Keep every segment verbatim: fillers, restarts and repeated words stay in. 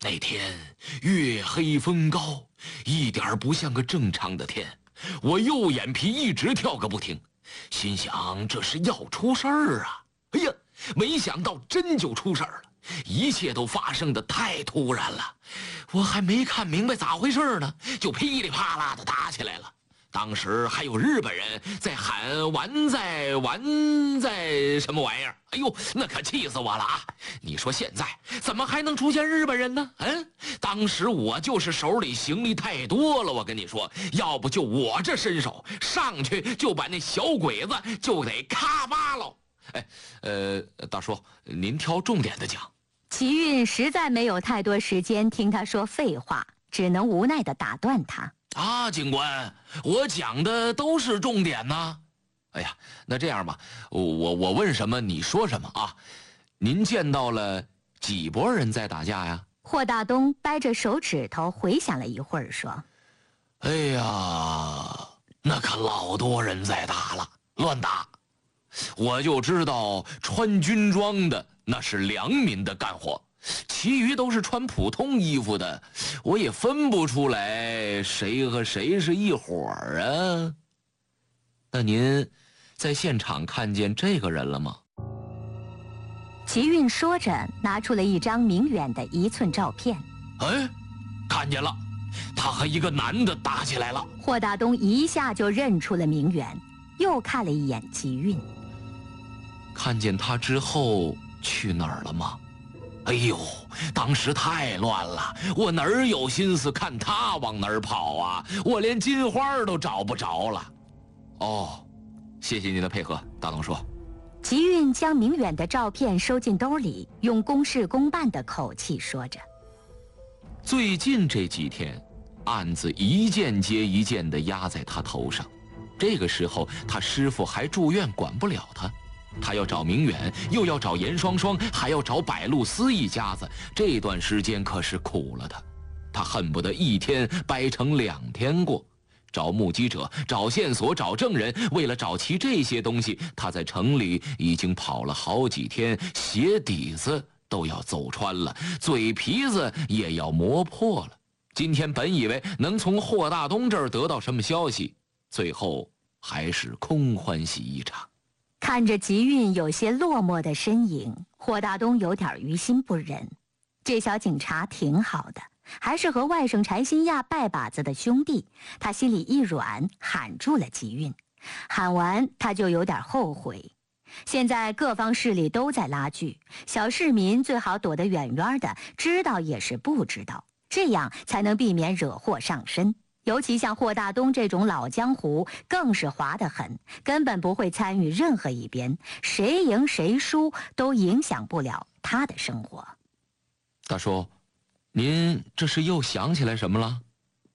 那天月黑风高，一点不像个正常的天。我右眼皮一直跳个不停，心想这是要出事儿啊！哎呀，没想到真就出事儿了，一切都发生的太突然了。我还没看明白咋回事呢，就噼里啪啦的打起来了。当时还有日本人在喊完在完在什么玩意儿，哎呦，那可气死我了啊！你说现在怎么还能出现日本人呢？嗯，当时我就是手里行李太多了，我跟你说，要不就我这身手上去就把那小鬼子就得咔巴喽。哎，呃，大叔，您挑重点的讲。 齐运实在没有太多时间听他说废话，只能无奈地打断他。 啊，警官，我讲的都是重点呢。哎呀，那这样吧，我我问什么你说什么啊？您见到了几拨人在打架呀？ 霍大东掰着手指头回想了一会儿，说：“ 哎呀，那可老多人在打了，乱打。我就知道穿军装的那是良民的干活。”其余都是穿普通衣服的，我也分不出来谁和谁是一伙儿啊。那您在现场看见这个人了吗？ 齐运说着，拿出了一张明远的一寸照片。 哎，看见了，他和一个男的打起来了。 霍大东一下就认出了明远，又看了一眼齐运。 看见他之后去哪儿了吗？哎呦，当时太乱了，我哪儿有心思看他往哪儿跑啊？我连金花都找不着了。哦，谢谢您的配合，大东叔。 齐运将明远的照片收进兜里，用公事公办的口气说着：“ 最近这几天，案子一件接一件地压在他头上，这个时候他师父还住院，管不了他。他要找明远，又要找严双双，还要找百路司一家子，这段时间可是苦了他。他恨不得一天掰成两天过，找目击者，找线索，找证人。为了找齐这些东西，他在城里已经跑了好几天，鞋底子都要走穿了，嘴皮子也要磨破了。今天本以为能从霍大东这儿得到什么消息，最后还是空欢喜一场。” 看着吉运有些落寞的身影，霍大东有点于心不忍。这小警察挺好的，还是和外甥柴新亚拜把子的兄弟。他心里一软，喊住了吉运。喊完，他就有点后悔。现在各方势力都在拉锯，小市民最好躲得远远的，知道也是不知道，这样才能避免惹祸上身。尤其像霍大东这种老江湖，更是滑得很，根本不会参与任何一边，谁赢谁输都影响不了他的生活。 大叔，您这是又想起来什么了？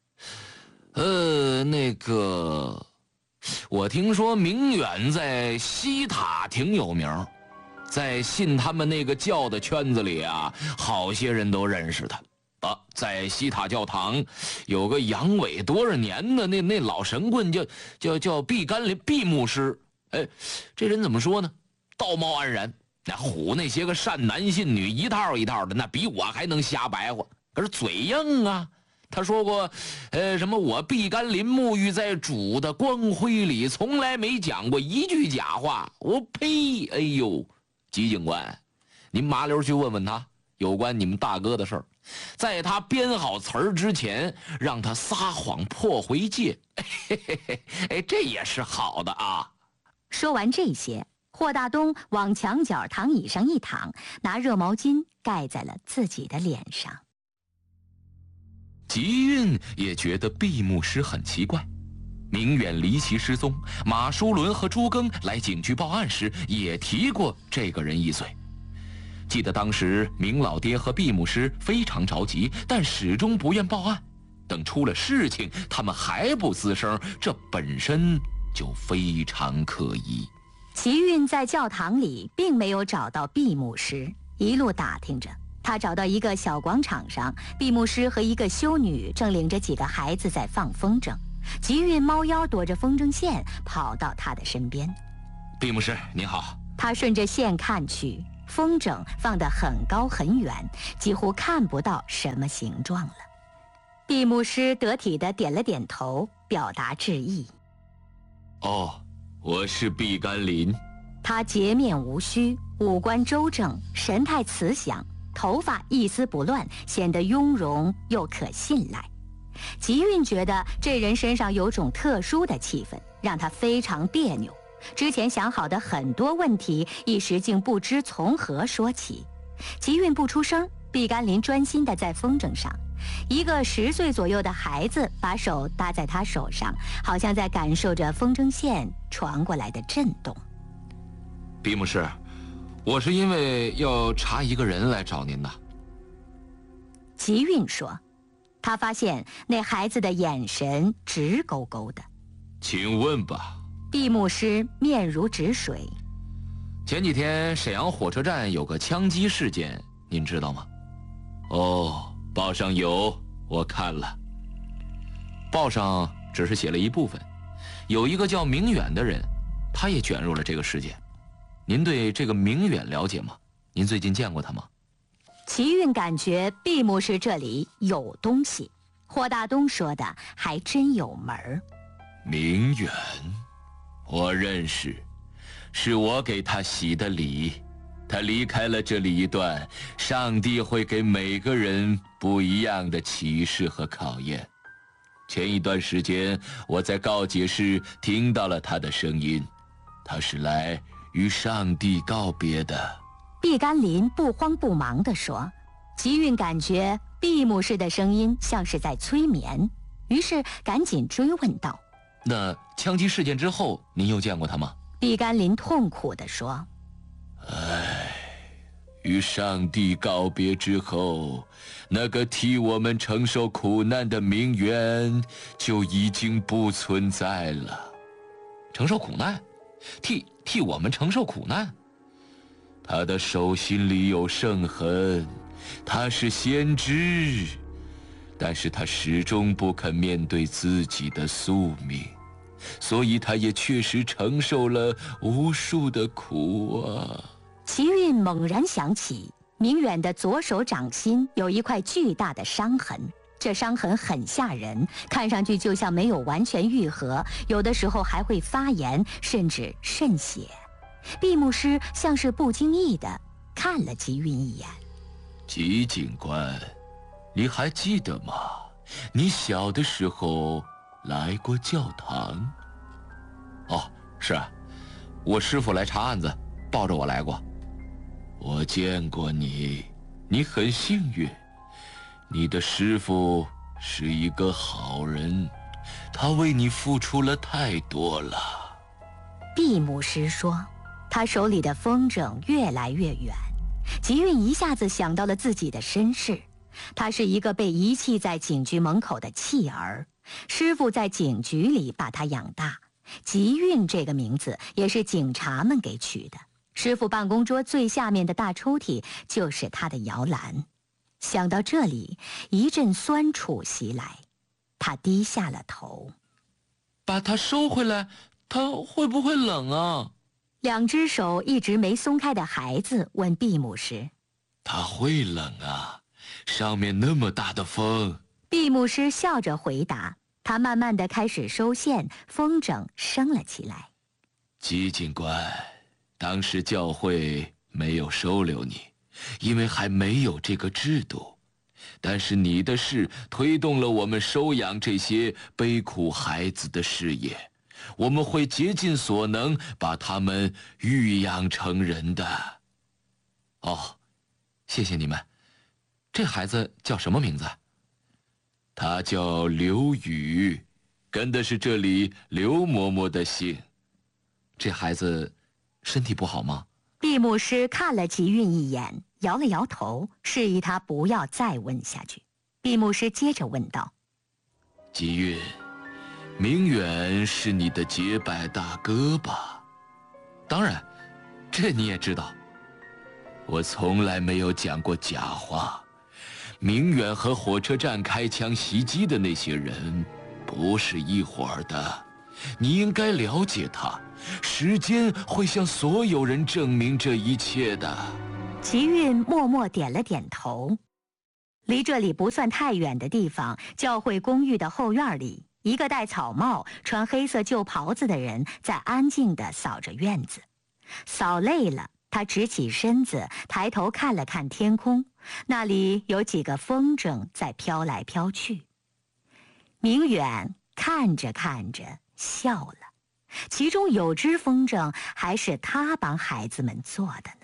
呃，那个，我听说明远在西塔挺有名，在信他们那个教的圈子里啊，好些人都认识他。啊，在西塔教堂有个阳痿多少年的那那老神棍叫叫叫毕甘林毕牧师。哎，这人怎么说呢？道貌岸然，那唬那些个善男信女一套一套的，那比我还能瞎白话。可是嘴硬啊，他说过，呃，什么我毕甘林沐浴在主的光辉里，从来没讲过一句假话。我呸！哎呦，吉警官，您麻溜去问问他有关你们大哥的事儿。在他编好词儿之前，让他撒谎破回戒，嘿嘿嘿，哎，这也是好的啊。 说完这些，霍大东往墙角躺椅上一躺，拿热毛巾盖在了自己的脸上。 吉运也觉得毕牧师很奇怪，明远离奇失踪，马书伦和朱庚来警局报案时也提过这个人一嘴。记得当时明老爹和毕牧师非常着急，但始终不愿报案。等出了事情，他们还不吱声，这本身就非常可疑。 齐运在教堂里并没有找到毕牧师，一路打听着，他找到一个小广场上，毕牧师和一个修女正领着几个孩子在放风筝。齐运猫腰躲着风筝线，跑到他的身边。 毕牧师您好。 他顺着线看去， 风筝放得很高很远，几乎看不到什么形状了。毕牧师得体地点了点头，表达致意。 哦，我是毕甘霖。 他洁面无须，五官周正，神态慈祥，头发一丝不乱，显得雍容又可信赖。吉运觉得这人身上有种特殊的气氛，让他非常别扭。之前想好的很多问题，一时竟不知从何说起。吉运不出声，毕甘霖专心地在风筝上。一个十岁左右的孩子把手搭在他手上，好像在感受着风筝线传过来的震动。 毕牧师，我是因为要查一个人来找您的。 吉运说，他发现那孩子的眼神直勾勾的。 请问吧。 毕牧师面如止水。 前几天沈阳火车站有个枪击事件，您知道吗？哦，报上有，我看了。报上只是写了一部分，有一个叫明远的人，他也卷入了这个事件。您对这个明远了解吗？您最近见过他吗？ 齐运感觉毕牧师这里有东西，霍大东说的还真有门儿。 明远，我认识，是我给他洗的礼。他离开了这里一段，上帝会给每个人不一样的启示和考验。前一段时间，我在告解室听到了他的声音，他是来与上帝告别的。 毕甘霖不慌不忙地说，吉运感觉毕牧师的声音像是在催眠，于是赶紧追问道： 那枪击事件之后，您又见过他吗？ 毕甘霖痛苦地说： 唉，与上帝告别之后，那个替我们承受苦难的明远就已经不存在了。承受苦难？替替我们承受苦难？他的手心里有圣痕，他是先知，但是他始终不肯面对自己的宿命，所以他也确实承受了无数的苦啊。 齐运猛然想起，明远的左手掌心有一块巨大的伤痕，这伤痕很吓人，看上去就像没有完全愈合，有的时候还会发炎，甚至渗血。毕牧师像是不经意地看了吉运一眼。 吉警官，你还记得吗？你小的时候来过教堂。哦，是啊，我师父来查案子，抱着我来过。我见过你，你很幸运。你的师父是一个好人，他为你付出了太多了。 毕牧师说，他手里的风筝越来越远。吉运一下子想到了自己的身世，他是一个被遗弃在警局门口的弃儿，师父在警局里把他养大。吉运这个名字也是警察们给取的，师父办公桌最下面的大抽屉就是他的摇篮。想到这里，一阵酸楚袭来，他低下了头。 把它收回来，它会不会冷啊？ 两只手一直没松开的孩子问毕牧师： 它会冷啊，上面那么大的风。 毕牧师笑着回答。他慢慢地开始收线，风筝升了起来。 吉警官，当时教会没有收留你，因为还没有这个制度。但是你的事推动了我们收养这些悲苦孩子的事业，我们会竭尽所能把他们育养成人的。哦，谢谢你们。这孩子叫什么名字？他叫刘宇，跟的是这里刘嬷嬷的姓。这孩子身体不好吗？ 毕牧师看了吉运一眼，摇了摇头，示意他不要再问下去。毕牧师接着问道： 吉运，明远是你的结拜大哥吧？当然，这你也知道。我从来没有讲过假话。明远和火车站开枪袭击的那些人不是一伙儿的，你应该了解他。时间会向所有人证明这一切的。 齐运默默点了点头。离这里不算太远的地方，教会公寓的后院里，一个戴草帽、穿黑色旧袍子的人在安静地扫着院子。扫累了，他直起身子，抬头看了看天空，那里有几个风筝在飘来飘去。明远看着看着笑了，其中有只风筝还是他帮孩子们做的呢。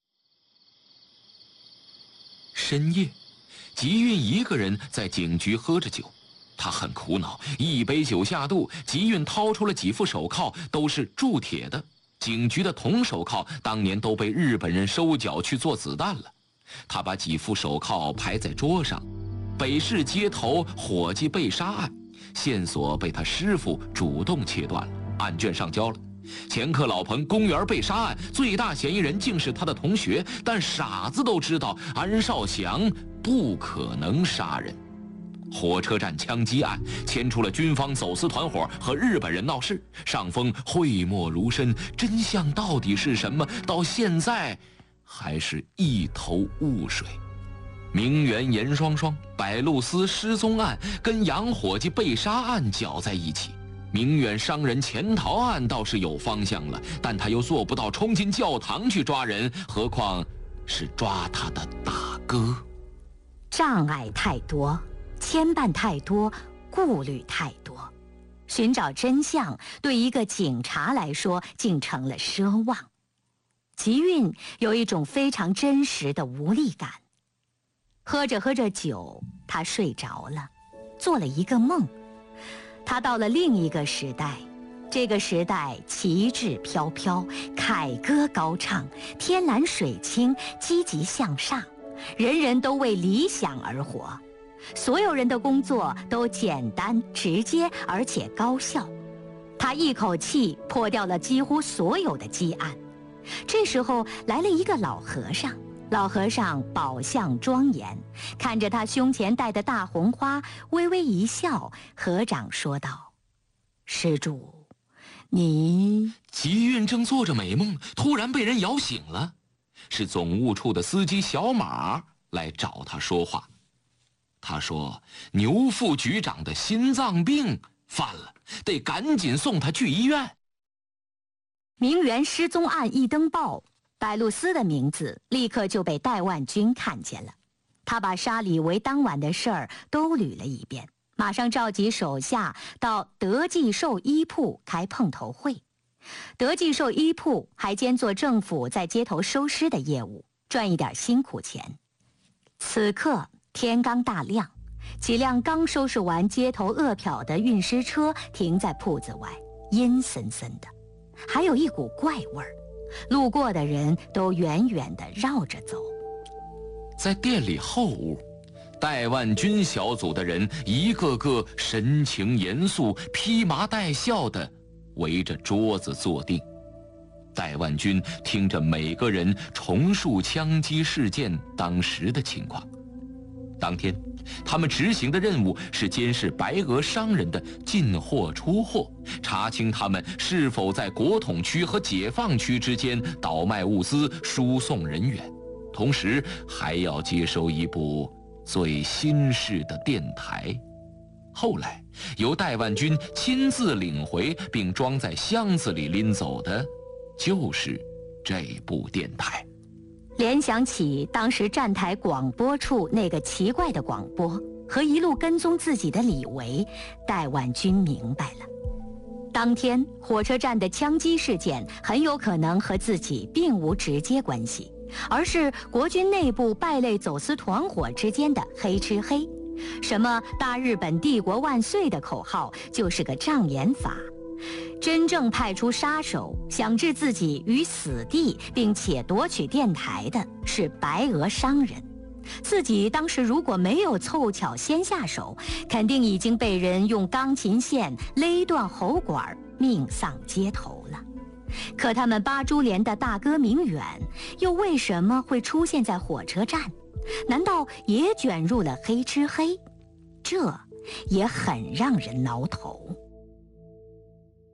深夜，吉运一个人在警局喝着酒，他很苦恼，一杯酒下肚，吉运掏出了几副手铐，都是铸铁的。警局的铜手铐当年都被日本人收缴去做子弹了。他把几副手铐排在桌上，北市街头伙计被杀案，线索被他师傅主动切断了，案卷上交了。前客老彭公园被杀案，最大嫌疑人竟是他的同学，但傻子都知道安少祥不可能杀人。火车站枪击案牵出了军方走私团伙和日本人闹事，上峰讳莫如深，真相到底是什么？到现在还是一头雾水。明媛严双双、百露丝失踪案跟洋伙计被杀案搅在一起。明远商人潜逃案倒是有方向了，但他又做不到冲进教堂去抓人，何况是抓他的大哥。 障碍太多，牵绊太多，顾虑太多，寻找真相对一个警察来说竟成了奢望。吉运有一种非常真实的无力感。喝着喝着酒，他睡着了，做了一个梦。他到了另一个时代，这个时代旗帜飘飘，凯歌高唱，天蓝水清，积极向上，人人都为理想而活，所有人的工作都简单直接而且高效。他一口气破掉了几乎所有的积案。这时候来了一个老和尚，老和尚宝相庄严，看着他胸前戴的大红花，微微一笑，合掌说道：“施主，你……” 吉运正做着美梦，突然被人摇醒了，是总务处的司机小马来找他说话。他说牛副局长的心脏病犯了，得赶紧送他去医院。 明媛失踪案一登报，百露丝的名字立刻就被戴万军看见了。他把杀李维当晚的事儿都捋了一遍，马上召集手下到德记寿衣铺开碰头会。德记寿衣铺还兼做政府在街头收尸的业务，赚一点辛苦钱。此刻天刚大亮，几辆刚收拾完街头恶殍的运尸车停在铺子外，阴森森的，还有一股怪味儿。路过的人都远远地绕着走。 在店里后屋，戴万军小组的人一个个神情严肃，披麻戴孝地围着桌子坐定。戴万军听着每个人重述枪击事件当时的情况。当天他们执行的任务是监视白俄商人的进货出货，查清他们是否在国统区和解放区之间倒卖物资，输送人员，同时还要接收一部最新式的电台。后来由戴万军亲自领回并装在箱子里拎走的，就是这部电台。 联想起当时站台广播处那个奇怪的广播和一路跟踪自己的李维，戴万军明白了，当天火车站的枪击事件很有可能和自己并无直接关系，而是国军内部败类走私团伙之间的黑吃黑。什么大日本帝国万岁的口号就是个障眼法，真正派出杀手想置自己于死地并且夺取电台的是白俄商人，自己当时如果没有凑巧先下手，肯定已经被人用钢琴线勒断喉管，命丧街头了。可他们八珠连的大哥明远又为什么会出现在火车站？难道也卷入了黑吃黑？这也很让人挠头。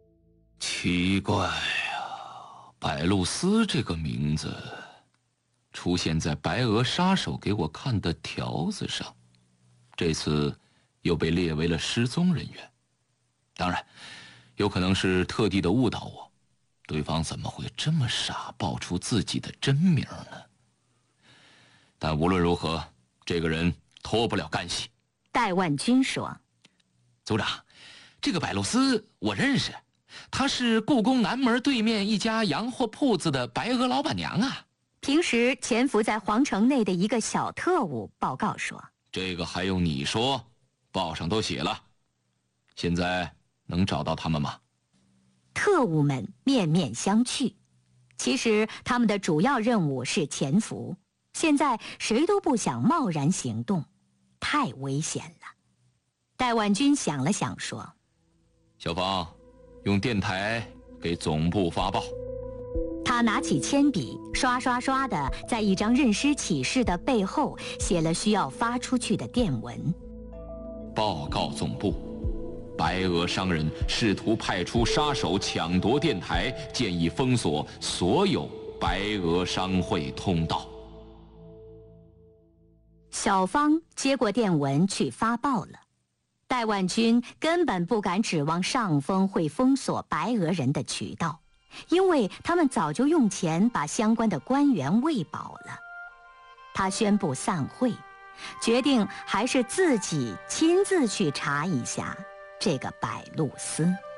奇怪呀，百露丝这个名字出现在白鹅杀手给我看的条子上，这次又被列为了失踪人员。当然，有可能是特地的误导我，对方怎么会这么傻，报出自己的真名呢？但无论如何，这个人脱不了干系。 戴万军说：“ 组长，这个百露丝我认识，她是故宫南门对面一家洋货铺子的白鹅老板娘啊。 平时潜伏在皇城内的一个小特务报告说， 这个还用你说？报上都写了。现在能找到他们吗？” 特务们面面相觑。其实他们的主要任务是潜伏，现在谁都不想贸然行动，太危险了。戴万军想了想说：“ 小芳，用电台给总部发报。” 他拿起铅笔，刷刷刷地在一张认尸启事的背后写了需要发出去的电文。 报告总部，白鹅商人试图派出杀手抢夺电台，建议封锁所有白鹅商会通道。 小芳接过电文去发报了。戴万军根本不敢指望上峰会封锁白鹅人的渠道，因为他们早就用钱把相关的官员喂饱了。他宣布散会，决定还是自己亲自去查一下这个百露丝。